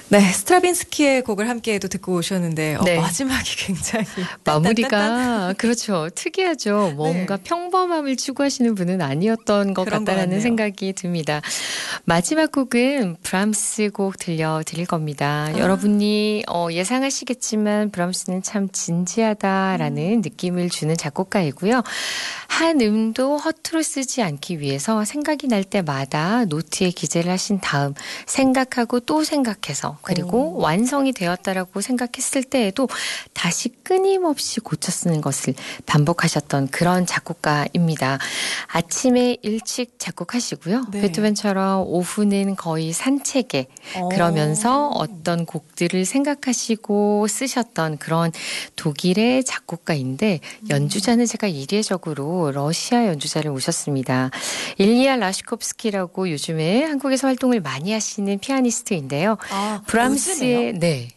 네, 스트라빈스키의 곡을 함께 또 듣고 오셨는데 네. 마지막이 굉장히 마무리가 그렇죠. 특이하죠. 뭔가 네. 평범함을 추구하시는 분은 아니었던 것 그런 것 같다라는 같네요. 생각이 듭니다. 마지막 곡은 브람스 곡 들려드릴 겁니다. 여러분이 예상하시겠지만 브람스는 참 진지하다라는 느낌을 주는 작곡가이고요. 한 음도 허투루 쓰지 않기 위해서 생각이 날 때마다 노트에 기재를 하신 다음 생각하고 또 생각해서 그리고 완성이 되었다라고 생각했을 때에도 다시 끊임없이 고쳐 쓰는 것을 반복하셨던 그런 작곡가입니다. 아침에 일찍 작곡하시고요. 네. 베토벤처럼 오후는 거의 산책에 그러면서 어떤 곡들을 생각하시고 쓰셨던 그런 독일의 작곡가인데 연주자는 제가 이례적으로 러시아 연주자를 모셨습니다. 일리아 라시콥스키라고 요즘에 한국에서 활동을 많이 하시는 피아니스트인데요. 브람스의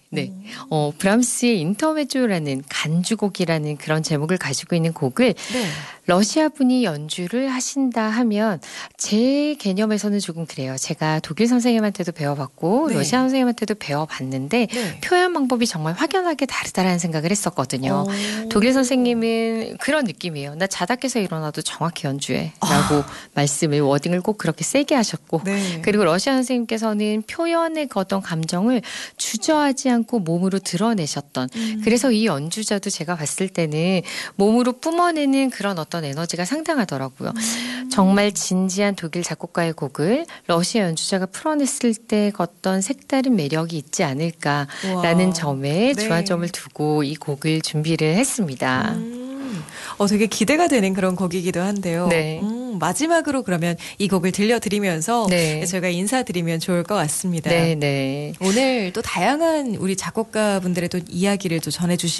브람스의 인터메조라는 간주곡이라는 그런 제목을 가지고 있는 곡을 러시아 분이 연주를 하신다 하면 제 개념에서는 조금 그래요. 제가 독일 선생님한테도 배워봤고 러시아 선생님한테도 배워봤는데 표현 방법이 정말 확연하게 다르다라는 생각을 했었거든요. 독일 선생님은 그런 느낌이에요. 나 자다 깨서 일어나도 정확히 연주해 라고 말씀을 워딩을 꼭 그렇게 세게 하셨고 그리고 러시아 선생님께서는 표현의 어떤 감정을 주저하지 않고 몸으로 드러내셨던 그래서 이 연주자도 제가 봤을 때는 몸으로 뿜어내는 그런 어떤 에너지가 상당하더라고요. 정말 진지한 독일 작곡가의 곡을 러시아 연주자가 풀어냈을 때 어떤 색다른 매력이 있지 않을까라는 점에 주안점을 두고 이 곡을 준비를 했습니다. 되게 기대가 되는 그런 곡이기도 한데요. 네. 마지막으로 그러면 이 곡을 들려드리면서 저희가 인사드리면 좋을 것 같습니다. 네. 오늘 또 다양한 우리 작곡가분들의 또 이야기를 또 전해주시